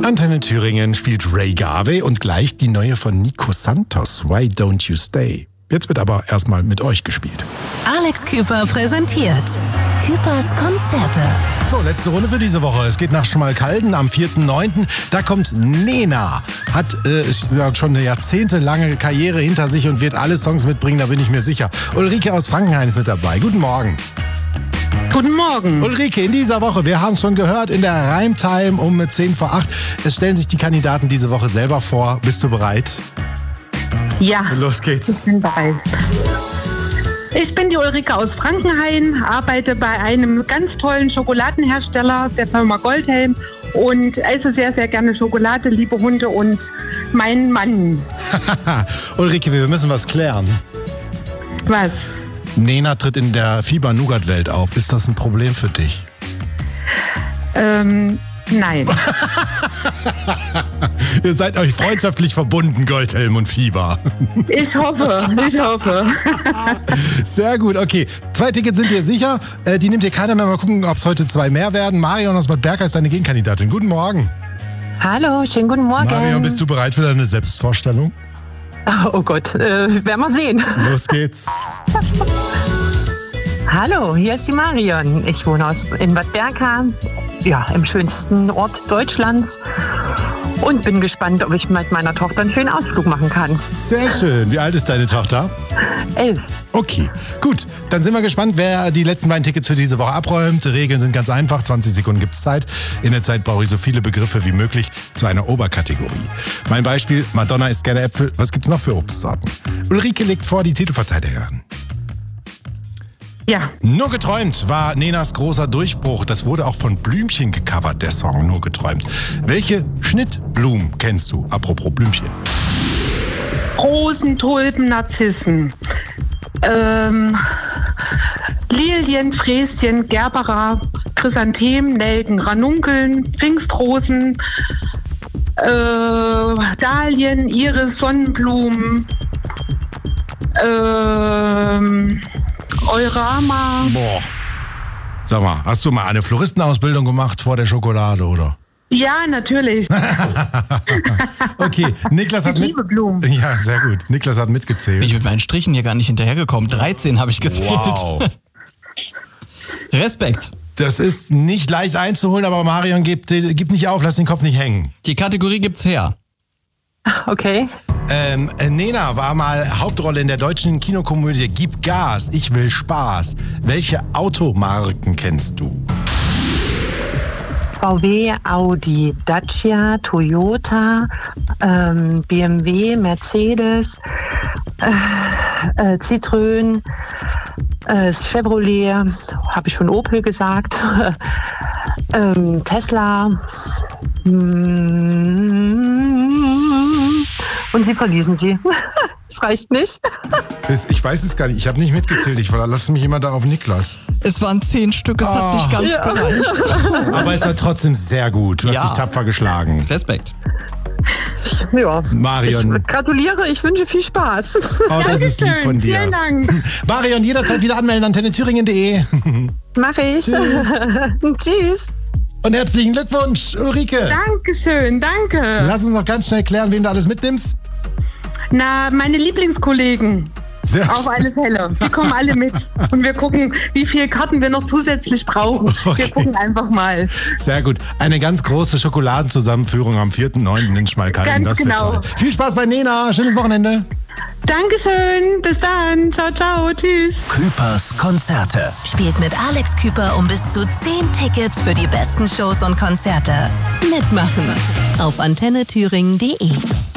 Antenne Thüringen spielt Ray Garvey und gleich die neue von Nico Santos, Why Don't You Stay. Jetzt wird aber erstmal mit euch gespielt. Alex Küper präsentiert Küpers Konzerte. So, letzte Runde für diese Woche. Es geht nach Schmalkalden am 4.9. Da kommt Nena. Hat schon eine jahrzehntelange Karriere hinter sich und wird alle Songs mitbringen, da bin ich mir sicher. Ulrike aus Frankenhain ist mit dabei. Guten Morgen. Guten Morgen. Ulrike, in dieser Woche, wir haben es schon gehört, in der Reimtime um 7:50. Es stellen sich die Kandidaten diese Woche selber vor. Bist du bereit? Ja. Los geht's. Ich bin bereit. Ich bin die Ulrike aus Frankenhain, arbeite bei einem ganz tollen Schokoladenhersteller, der Firma Goldhelm, und esse sehr, sehr gerne Schokolade, liebe Hunde und meinen Mann. Ulrike, wir müssen was klären. Was? Nena tritt in der Fieber-Nougat-Welt auf. Ist das ein Problem für dich? Nein. Ihr seid euch freundschaftlich verbunden, Goldhelm und Fieber. Ich hoffe. Sehr gut, okay. 2 Tickets sind dir sicher. Die nimmt dir keiner mehr. Mal gucken, ob es heute 2 mehr werden. Marion aus Bad Berka ist deine Gegenkandidatin. Guten Morgen. Hallo, schönen guten Morgen. Marion, bist du bereit für deine Selbstvorstellung? Oh Gott, werden wir sehen. Los geht's. Hallo, hier ist die Marion. Ich wohne in Bad Berka, ja, im schönsten Ort Deutschlands, und bin gespannt, ob ich mit meiner Tochter einen schönen Ausflug machen kann. Sehr schön. Wie alt ist deine Tochter? 11. Okay, gut. Dann sind wir gespannt, wer die letzten beiden Tickets für diese Woche abräumt. Die Regeln sind ganz einfach. 20 Sekunden gibt's Zeit. In der Zeit brauche ich so viele Begriffe wie möglich zu einer Oberkategorie. Mein Beispiel: Madonna isst gerne Äpfel. Was gibt's noch für Obstsorten? Ulrike legt vor, die Titelverteidigerin. Ja. Nur geträumt war Nenas großer Durchbruch. Das wurde auch von Blümchen gecovert, der Song Nur geträumt. Welche Schnittblumen kennst du, apropos Blümchen? Rosen, Tulpen, Narzissen. Lilien, Fräschen, Gerbera, Chrysanthemen, Nelken, Ranunkeln, Pfingstrosen, Dahlien, Iris, Sonnenblumen, Eurama. Boah. Sag mal, hast du mal eine Floristenausbildung gemacht vor der Schokolade, oder? Ja, natürlich. Okay, Niklas hat Ich liebe Blumen. Ja, sehr gut. Niklas hat mitgezählt. Ich bin mit meinen Strichen hier gar nicht hinterhergekommen. 13 habe ich gezählt. Wow. Respekt. Das ist nicht leicht einzuholen, aber Marion, gib nicht auf, lass den Kopf nicht hängen. Die Kategorie gibt's her. Okay. Nena war mal Hauptrolle in der deutschen Kinokomödie Gib Gas, ich will Spaß. Welche Automarken kennst du? VW, Audi, Dacia, Toyota, BMW, Mercedes, Citroën, Chevrolet, habe ich schon Opel gesagt, Tesla, und sie verließen sie. Das reicht nicht. Ich weiß es gar nicht, ich habe nicht mitgezählt, ich verlasse mich immer da auf Niklas. Es waren 10 Stück, es hat nicht ganz gereicht. Aber es war trotzdem sehr gut, du hast dich tapfer geschlagen. Respekt. Ja. Marion. Ich gratuliere, ich wünsche viel Spaß. Oh, das ist lieb von dir. Vielen Dank. Marion, jederzeit wieder anmelden, antennethüringen.de. Mache ich. Tschüss. Und herzlichen Glückwunsch, Ulrike. Dankeschön, danke. Lass uns noch ganz schnell klären, wen du alles mitnimmst. Na, meine Lieblingskollegen. Sehr Auf alle Fälle. Die kommen alle mit. Und wir gucken, wie viele Karten wir noch zusätzlich brauchen. Okay. Wir gucken einfach mal. Sehr gut. Eine ganz große Schokoladenzusammenführung am 4.9. in Schmalkalden. Ganz Das wird genau. toll. Viel Spaß bei Nena. Schönes Wochenende. Dankeschön. Bis dann. Ciao, ciao. Tschüss. Küpers Konzerte. Spielt mit Alex Küper um bis zu 10 Tickets für die besten Shows und Konzerte. Mitmachen auf antennethüringen.de.